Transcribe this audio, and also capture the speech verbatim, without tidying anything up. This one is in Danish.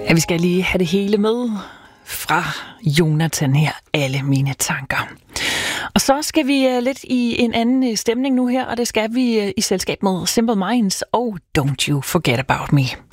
Ja, vi skal lige have det hele med fra Jonathan her, alle mine tanker. Og så skal vi uh, lidt i en anden uh, stemning nu her, og det skal vi uh, i selskab med Simple Minds og Don't You Forget About Me.